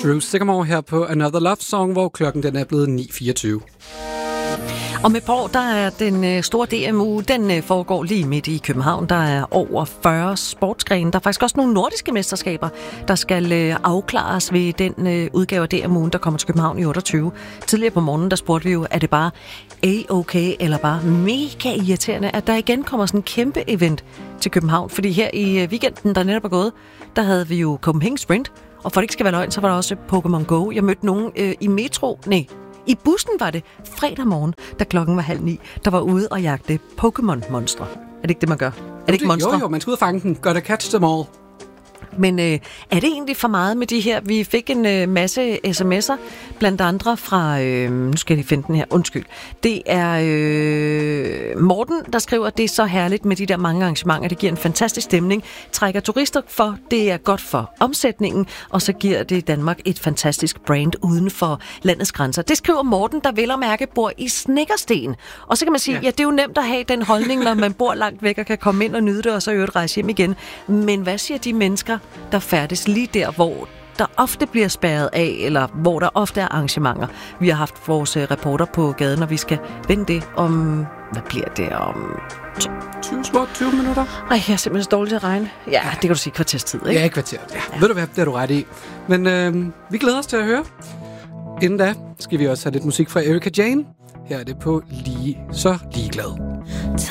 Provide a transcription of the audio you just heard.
Drew Sycamore her på Another Love Song, hvor klokken den er blevet 9:24. Om et par år, der er den store DMU, den foregår lige midt i København. Der er over 40 sportsgrene. Der er faktisk også nogle nordiske mesterskaber, der skal afklares ved den udgave af DMU'en, der kommer til København i 28. Tidligere på morgenen, der spurgte vi jo, er det bare A-okay eller bare mega irriterende, at der igen kommer sådan en kæmpe event til København. Fordi her i weekenden, der netop er gået, der havde vi jo Copenhagen Sprint, og for det ikke skal være løgn, så var der også Pokémon Go. Jeg mødte nogen i bussen var det fredag morgen, da klokken var 8:30, der var ude og jagte Pokémon-monstre. Er det ikke det, man gør? Er det ikke monstre? Jo, man skal ud og fange den. Gotta catch them all. Men er det egentlig for meget med de her? Vi fik en masse sms'er, blandt andre fra, nu skal jeg lige finde den her, undskyld. Det er Morten, der skriver, at det er så herligt med de der mange arrangementer. Det giver en fantastisk stemning, trækker turister for, det er godt for omsætningen, og så giver det Danmark et fantastisk brand uden for landets grænser. Det skriver Morten, der vel og mærke bor i Snekkersten. Og så kan man sige, ja, det er jo nemt at have den holdning, når man bor langt væk og kan komme ind og nyde det, og så øvrigt rejse hjem igen. Men hvad siger de mennesker, der færdes lige der, hvor der ofte bliver spærret af, eller hvor der ofte er arrangementer? Vi har haft vores reporter på gaden, og vi skal vende det om... Hvad bliver det om... 20 minutter? Ej, jeg er simpelthen så dårlig til at regne. Ja, det kan du sige kvarters tid, ikke? Ja, kvarteret. Ja. Ved du hvad, det har du ret i. Men vi glæder os til at høre. Inden da skal vi også have lidt musik fra Erika Jane. Her er det på Lige så ligeglad.